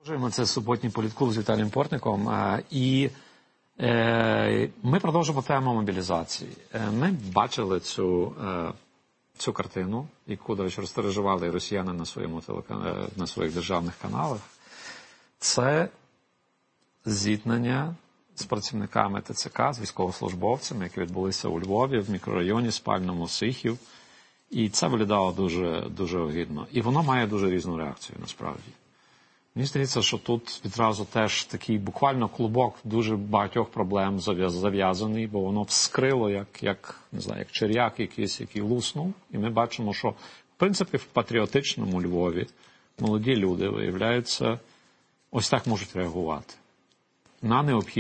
Продовжуємо це суботній політклуб з Віталієм Портником. І ми продовжуємо тему мобілізації. Ми бачили цю картину, яку, до речі, розтережували і росіяни на своїх державних каналах. Це зіткнення з працівниками ТЦК, з військовослужбовцями, які відбулися у Львові, в мікрорайоні спальному Сихів. І це виглядало дуже, дуже огидно. І воно має дуже різну реакцію, насправді. Мені здається, що тут відразу теж такий буквально клубок дуже багатьох проблем зав'язаний, бо воно вскрило, як черв'як якийсь, який луснув. І ми бачимо, що, в принципі, в патріотичному Львові молоді люди, виявляється, ось так можуть реагувати на необхідність